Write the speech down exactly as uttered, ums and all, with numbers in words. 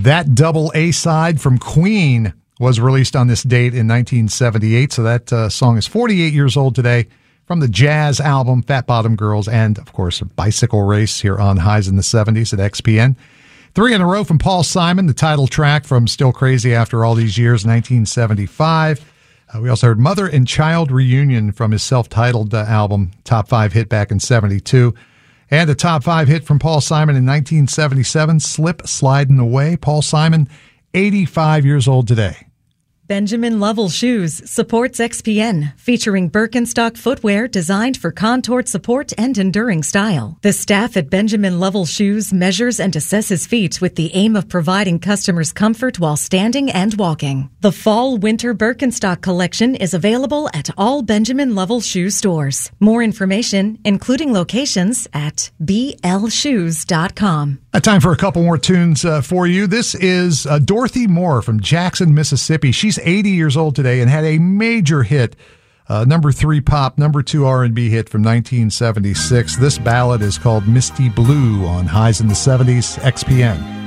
That double A-side from Queen was released on this date in nineteen seventy-eight, so that uh, song is forty-eight years old today, from the jazz album Fat Bottom Girls and, of course, a bicycle race here on Highs in the seventies at X P N. Three in a row from Paul Simon, the title track from Still Crazy After All These Years, nineteen seventy-five. Uh, we also heard Mother and Child Reunion from his self-titled uh, album, top five hit back in seventy-two. And a top five hit from Paul Simon in nineteen seventy-seven, Slip Sliding Away. Paul Simon, eighty-five years old today. Benjamin Lovell Shoes supports X P N, featuring Birkenstock footwear designed for contoured support and enduring style. The staff at Benjamin Lovell Shoes measures and assesses feet with the aim of providing customers comfort while standing and walking. The Fall-Winter Birkenstock collection is available at all Benjamin Lovell Shoes stores. More information, including locations, at b l shoes dot com. Uh, time for a couple more tunes uh, for you. This is uh, Dorothy Moore from Jackson, Mississippi. She's eighty years old today and had a major hit, uh, number three pop, number two R and B hit from nineteen seventy-six. This ballad is called Misty Blue on Highs in the seventies, X P N.